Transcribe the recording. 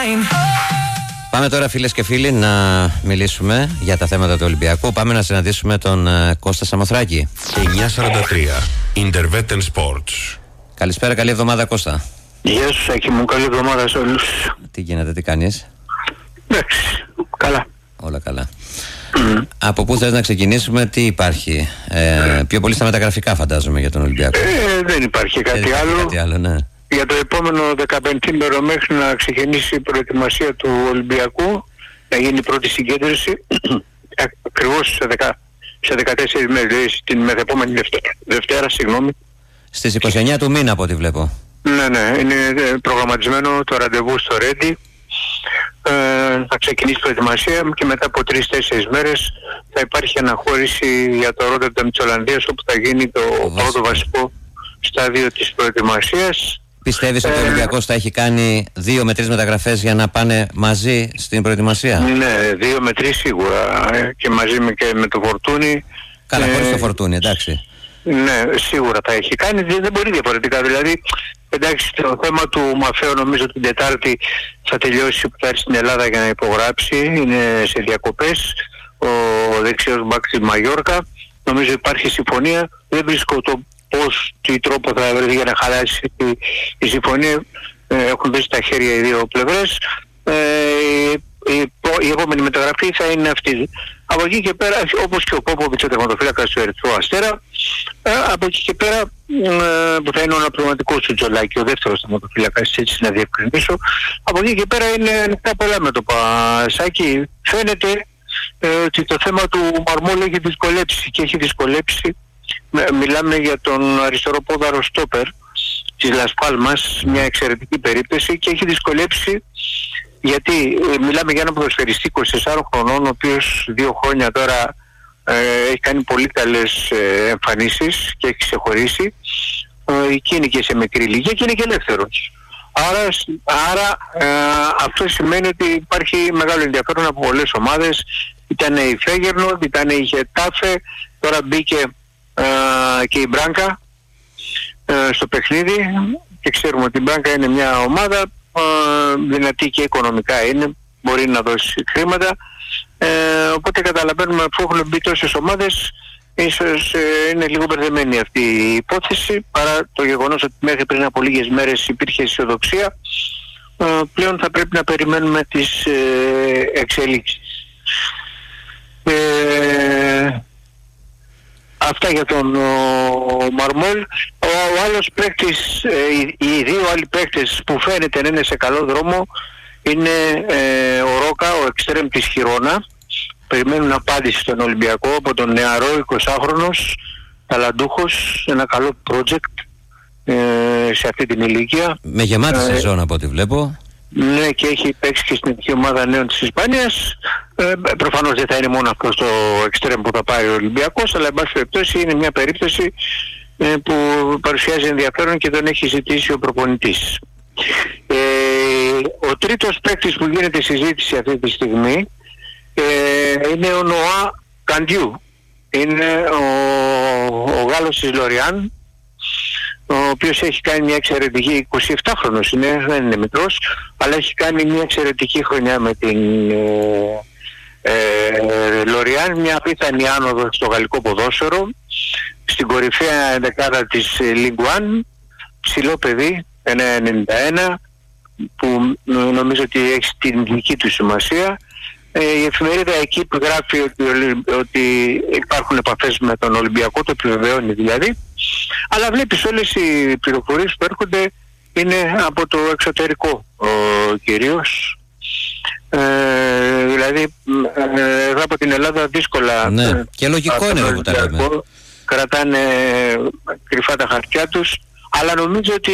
Πάμε τώρα, φίλες και φίλοι, να μιλήσουμε για τα θέματα του Ολυμπιακού. Πάμε να συναντήσουμε τον Κώστα Σαμοθράκη. 9:43 Intervetten Sports. Καλησπέρα, καλή εβδομάδα, Κώστα. Γεια σου, Σάκη μου, καλή εβδομάδα σε όλους. Τι γίνεται, τι κάνεις? Εντάξει, καλά. Όλα καλά. Από πού θες να ξεκινήσουμε, τι υπάρχει? Πιο πολύ στα μεταγραφικά, φαντάζομαι, για τον Ολυμπιακό. Δεν υπάρχει κάτι άλλο. Κάτι άλλο, ναι. Για το επόμενο 15ημερο μέχρι να ξεκινήσει η προετοιμασία του Ολυμπιακού, να γίνει η πρώτη συγκέντρωση, ακριβώς σε 14 μέρες, δηλαδή την μεθεπόμενη Δευτέρα, συγγνώμη. Στις 29 του μήνα, από ό,τι βλέπω. Ναι, είναι προγραμματισμένο το ραντεβού στο Ρέντι. Θα ξεκινήσει η προετοιμασία και μετά από 3-4 μέρες θα υπάρχει αναχώρηση για το Ρότερνταμ της Ολλανδίας, όπου θα γίνει το πρώτο βασικό στάδιο της προετοιμασίας. Πιστεύεις ότι ο Ολυμπιακός θα έχει κάνει 2 με 3 μεταγραφές για να πάνε μαζί στην προετοιμασία? Ναι, 2 με 3 σίγουρα, και μαζί και με το Φορτούνι. Καλά, χωρίς το Φορτούνι, εντάξει. Ναι, σίγουρα θα έχει κάνει, δεν μπορεί διαφορετικά. Δηλαδή, εντάξει, το θέμα του Μαφέου νομίζω την Τετάρτη θα τελειώσει, που θα έρθει στην Ελλάδα για να υπογράψει. Είναι σε διακοπές ο δεξιός μπακ στη Μαγιόρκα. Νομίζω υπάρχει συμφωνία. Δεν βρίσκω το πώς, τι τρόπο θα βρει για να χαλάσει η συμφωνία. Έχουν δώσει στα χέρια οι δύο πλευρές. Η επόμενη μεταγραφή θα είναι αυτή. Από εκεί και πέρα, όπως και ο Πόποβιτς, ο τερματοφύλακας του Ερυθρού Αστέρα, από εκεί και πέρα, που θα είναι ο αναπληρωματικός του Τζολάκη, ο δεύτερος τερματοφύλακας, έτσι να διευκρινίσω, από εκεί και πέρα είναι ανοιχτά πολλά μέτωπα. Σάκη, φαίνεται ότι το θέμα του Μαρμόλ έχει δυσκολέψει και έχει δυσκολέψει. Μιλάμε για τον αριστεροπόδαρο στόπερ της Λας Πάλμας, μια εξαιρετική περίπτωση, και έχει δυσκολέψει γιατί μιλάμε για έναν ποδοσφαιριστή 24 χρονών, ο οποίος 2 χρόνια τώρα έχει κάνει πολύ καλές εμφανίσεις και έχει ξεχωρίσει, και είναι και σε μικρή ηλικία και είναι και ελεύθερος. Άρα αυτό σημαίνει ότι υπάρχει μεγάλο ενδιαφέρον από πολλές ομάδες. Ήταν η Φέγερνοντ, ήταν η Γετάφε, τώρα μπήκε και η Μπράνκα στο παιχνίδι, και ξέρουμε ότι η Μπράνκα είναι μια ομάδα δυνατή και οικονομικά, είναι, μπορεί να δώσει χρήματα, οπότε καταλαβαίνουμε, αφού έχουν μπει τόσες ομάδες, ίσως είναι λίγο μπερδεμένη αυτή η υπόθεση, παρά το γεγονός ότι μέχρι πριν από λίγες μέρες υπήρχε αισιοδοξία. Πλέον θα πρέπει να περιμένουμε τις εξελίξεις. Αυτά για τον Μαρμόλ. Ο άλλος παίκτης, οι δύο άλλοι παίκτες που φαίνεται να είναι σε καλό δρόμο είναι ο Ρόκα, ο εξτρέμ της Χιρόνα. Περιμένουν απάντηση στον Ολυμπιακό από τον νεαρό 20χρονος, ταλαντούχος, ένα καλό project σε αυτή την ηλικία. Με γεμάτη σεζόν από ό,τι βλέπω. Ναι, και έχει παίξει και στην εθνική ομάδα νέων της Ισπανίας. Προφανώς δεν θα είναι μόνο αυτό το εξτρέμ που θα πάρει ο Ολυμπιακός, αλλά εν πάση περιπτώσει είναι μια περίπτωση που παρουσιάζει ενδιαφέρον και τον έχει ζητήσει ο προπονητής. Ο τρίτος παίκτης που γίνεται συζήτηση αυτή τη στιγμή είναι ο Νοά Καντιού. Είναι ο Γάλλος της Λοριάν, ο οποίος έχει κάνει μια εξαιρετική, 27χρονος είναι, δεν είναι μικρός, αλλά έχει κάνει μια εξαιρετική χρονιά με την Λοριάν, μια απίθανη άνοδο στο γαλλικό ποδόσφαιρο, στην κορυφαία δεκάδα της Ligue 1, ψηλό παιδί, 1,91, που νομίζω ότι έχει την δική του σημασία. Η εφημερίδα εκεί που γράφει ότι υπάρχουν επαφές με τον Ολυμπιακό, το επιβεβαιώνει δηλαδή, αλλά βλέπεις όλες οι πληροφορίες που έρχονται είναι από το εξωτερικό κυρίως. Δηλαδή εδώ από την Ελλάδα δύσκολα, ναι, και λογικό είναι που τα λέμε, κρατάνε κρυφά τα χαρτιά τους, αλλά νομίζω ότι